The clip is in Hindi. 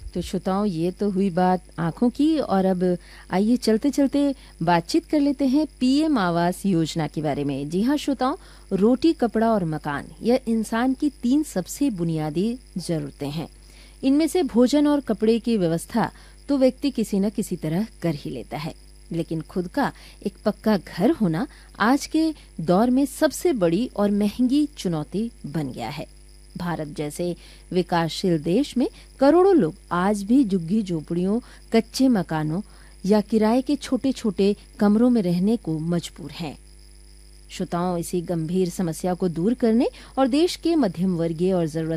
तो श्रोताओं, ये तो हुई बात आंखों की, और अब आइए चलते चलते बातचीत कर लेते हैं पीएम आवास योजना के बारे में। जी हाँ श्रोताओं, रोटी, कपड़ा और मकान, यह इंसान की 3 सबसे बुनियादी जरूरतें हैं। इनमें से भोजन और कपड़े की व्यवस्था तो व्यक्ति किसी न किसी तरह कर ही लेता है, लेकिन खुद का एक पक्का घर होना आज के दौर में सबसे बड़ी और महंगी चुनौती बन गया है। भारत जैसे विकासशील देश में करोड़ों लोग आज भी झुग्गी झोपड़ियों, कच्चे मकानों या किराए के छोटे छोटे कमरों में रहने को मजबूर हैं। श्रोताओं, इसी गंभीर समस्या को दूर करने और देश के मध्यम वर्गीय और